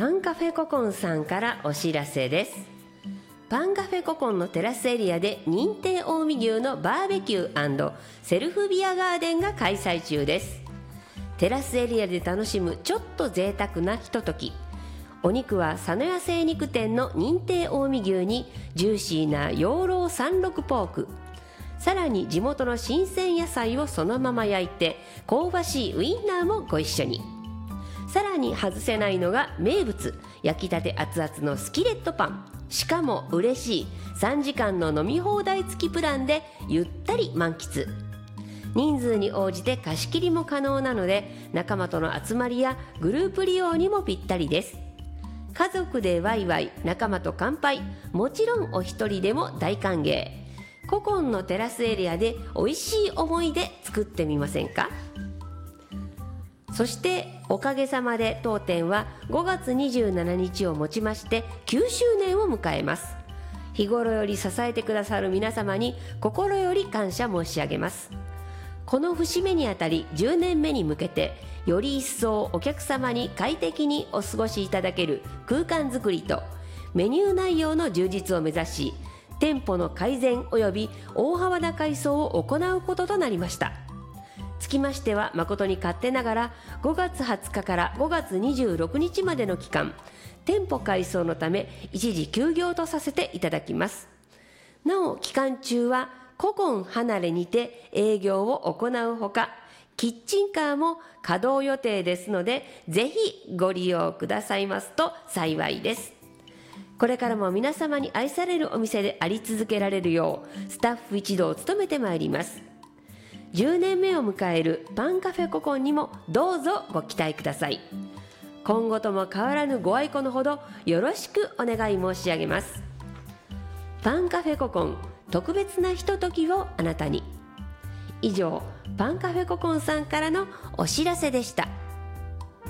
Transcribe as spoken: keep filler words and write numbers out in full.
パンカフェココンさんからお知らせです。パンカフェココンのテラスエリアで認定近江牛のバーベキュー&セルフビアガーデンが開催中です。テラスエリアで楽しむちょっと贅沢なひととき。お肉は佐野屋精肉店の認定近江牛にジューシーな養老三六ポーク、さらに地元の新鮮野菜をそのまま焼いて香ばしいウインナーもご一緒に。さらに外せないのが名物、焼きたて熱々のスキレットパン。しかも嬉しいさんじかんの飲み放題付きプランでゆったり満喫。人数に応じて貸し切りも可能なので、仲間との集まりやグループ利用にもぴったりです。家族でワイワイ、仲間と乾杯、もちろんお一人でも大歓迎。ココンのテラスエリアで美味しい思い出作ってみませんか。そしておかげさまで当店はごがつにじゅうしちにちをもちましてきゅうしゅうねんを迎えます。日頃より支えてくださる皆様に心より感謝申し上げます。この節目にあたりじゅうねんめに向けて、より一層お客様に快適にお過ごしいただける空間づくりとメニュー内容の充実を目指し、店舗の改善及び大幅な改装を行うこととなりました。つきましては誠に勝手ながらごがつはつかからごがつにじゅうろくにちまでの期間、店舗改装のため一時休業とさせていただきます。なお期間中はココン離れにて営業を行うほか、キッチンカーも稼働予定ですので、ぜひご利用くださいますと幸いです。これからも皆様に愛されるお店であり続けられるようスタッフ一同務めてまいります。じゅうねんめを迎えるパンカフェココンにもどうぞご期待ください。今後とも変わらぬご愛顧のほどよろしくお願い申し上げます。パンカフェココン、特別なひとときをあなたに。以上、パンカフェココンさんからのお知らせでした。